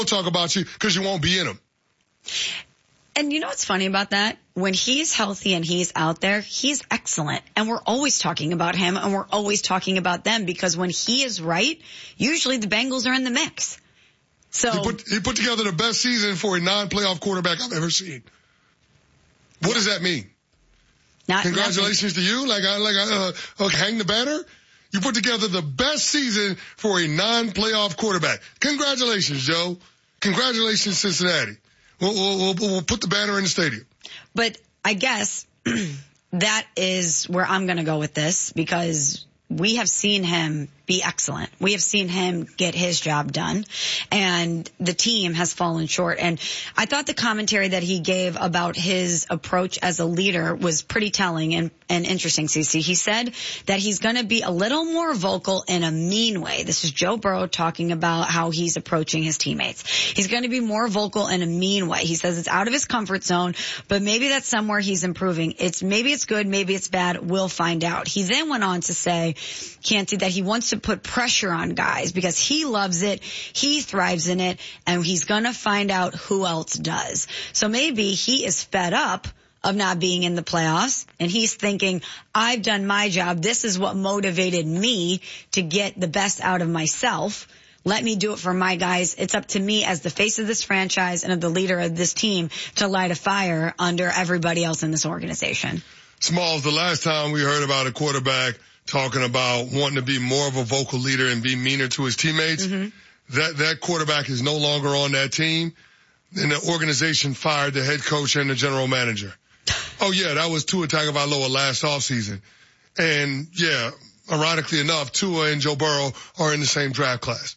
talk about you because you won't be in them. And you know what's funny about that? When he's healthy and he's out there, he's excellent. And we're always talking about him and we're always talking about them because when he is right, usually the Bengals are in the mix. So he put together the best season for a non-playoff quarterback I've ever seen. What does that mean? Congratulations to you. Hang the banner. You put together the best season for a non-playoff quarterback. Congratulations, Joe. Congratulations, Cincinnati. We'll put the banner in the stadium. But I guess that is where I'm going to go with this because we have seen him be excellent. We have seen him get his job done, and the team has fallen short. And I thought the commentary that he gave about his approach as a leader was pretty telling and interesting, CeCe. He said that he's going to be a little more vocal in a mean way. This is Joe Burrow talking about how he's approaching his teammates. He's going to be more vocal in a mean way. He says it's out of his comfort zone, but maybe that's somewhere he's improving. Maybe it's good, maybe it's bad. We'll find out. He then went on to say, Canty, that he wants to put pressure on guys because he loves it, he thrives in it, and he's going to find out who else does. So maybe he is fed up of not being in the playoffs, and he's thinking, I've done my job. This is what motivated me to get the best out of myself. Let me do it for my guys. It's up to me as the face of this franchise and of the leader of this team to light a fire under everybody else in this organization. Smalls, the last time we heard about a quarterback talking about wanting to be more of a vocal leader and be meaner to his teammates, that quarterback is no longer on that team. And the organization fired the head coach and the general manager. Oh yeah, that was Tua Tagovailoa last offseason. And yeah, ironically enough, Tua and Joe Burrow are in the same draft class.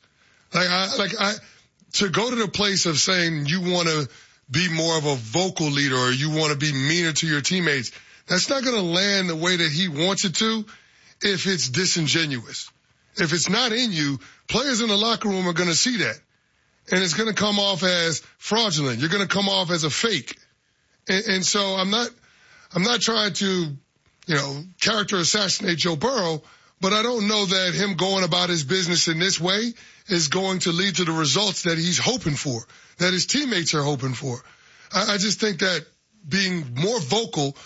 To go to the place of saying you want to be more of a vocal leader or you want to be meaner to your teammates, that's not going to land the way that he wants it to if it's disingenuous. If it's not in you, players in the locker room are going to see that. And it's going to come off as fraudulent. You're going to come off as a fake. And so I'm not trying to, character assassinate Joe Burrow, but I don't know that him going about his business in this way is going to lead to the results that he's hoping for, that his teammates are hoping for. I just think that being more vocal,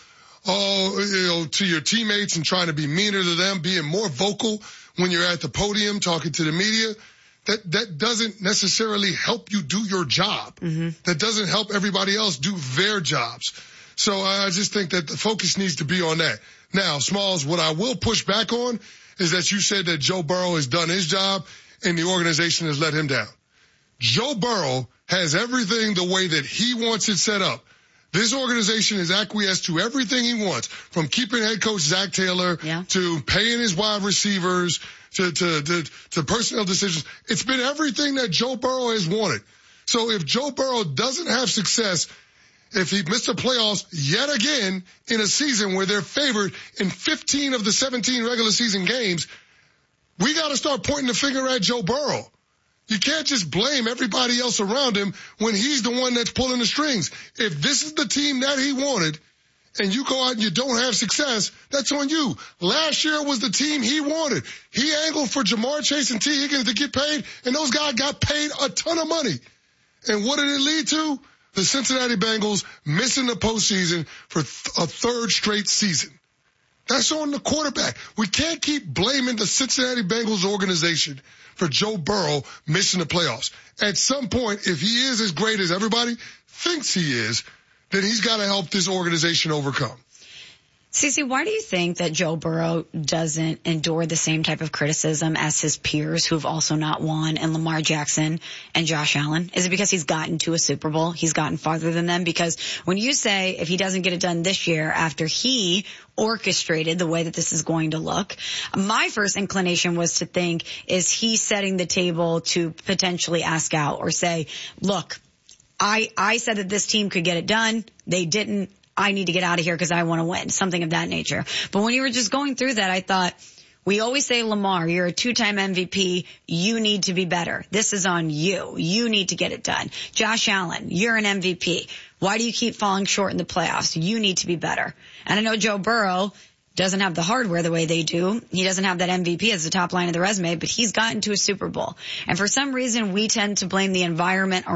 to your teammates and trying to be meaner to them, being more vocal when you're at the podium talking to the media, that doesn't necessarily help you do your job. That doesn't help everybody else do their jobs. So I just think that the focus needs to be on that. Now, Smalls, what I will push back on is that you said that Joe Burrow has done his job and the organization has let him down. Joe Burrow has everything the way that he wants it set up. This organization has acquiesced to everything he wants, from keeping head coach Zach Taylor to paying his wide receivers to personnel decisions. It's been everything that Joe Burrow has wanted. So if Joe Burrow doesn't have success, if he missed the playoffs yet again in a season where they're favored in 15 of the 17 regular season games, we got to start pointing the finger at Joe Burrow. You can't just blame everybody else around him when he's the one that's pulling the strings. If this is the team that he wanted and you go out and you don't have success, that's on you. Last year was the team he wanted. He angled for Jamar Chase and T. Higgins to get paid, and those guys got paid a ton of money. And what did it lead to? The Cincinnati Bengals missing the postseason for a third straight season. That's on the quarterback. We can't keep blaming the Cincinnati Bengals organization for Joe Burrow missing the playoffs. At some point, if he is as great as everybody thinks he is, then he's got to help this organization overcome. CeCe, why do you think that Joe Burrow doesn't endure the same type of criticism as his peers who've also not won, and Lamar Jackson and Josh Allen? Is it because he's gotten to a Super Bowl? He's gotten farther than them? Because when you say if he doesn't get it done this year after he orchestrated the way that this is going to look, my first inclination was to think, is he setting the table to potentially ask out or say, look, I said that this team could get it done. They didn't. I need to get out of here because I want to win, something of that nature. But when you were just going through that, I thought, we always say, Lamar, you're a 2-time MVP. You need to be better. This is on you. You need to get it done. Josh Allen, you're an MVP. Why do you keep falling short in the playoffs? You need to be better. And I know Joe Burrow doesn't have the hardware the way they do. He doesn't have that MVP as the top line of the resume, but he's gotten to a Super Bowl. And for some reason, we tend to blame the environment